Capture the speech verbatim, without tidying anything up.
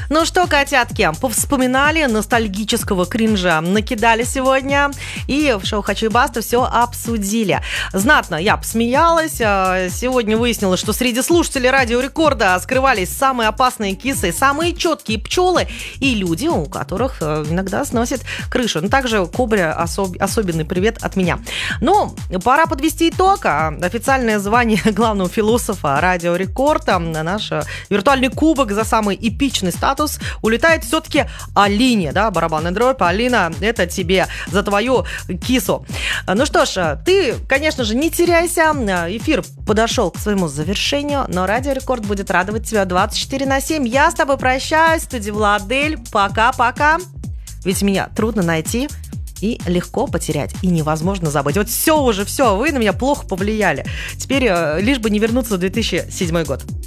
Ну что, котятки, повспоминали, ностальгического кринжа накидали сегодня. И в шоу «Хочу и Баста» все обсудили. Знатно я посмеялась. Сегодня выяснилось, что среди слушателей Радио Рекорда скрывались самые опасные кисы, самые четкие пчелы и люди, у которых иногда сносит крышу. Ну, также Кобре особ- особенный привет от меня. Ну, пора подвести итог. Официальное звание главного философа Радио Рекорда, наш виртуальный кубок за самый эпичный статус улетает все-таки Алине, да, барабанная дробь. Алина, это тебе за твою кису. Ну что ж, ты, конечно же, не теряйся. Эфир подошел к своему завершению, но Радио Рекорд будет радовать тебя двадцать четыре на семь. Я с тобой прощаюсь. В студии Владель. Пока-пока. Ведь меня трудно найти и легко потерять, и невозможно забыть. Вот все уже, все, вы на меня плохо повлияли. Теперь лишь бы не вернуться в две тысячи седьмой год.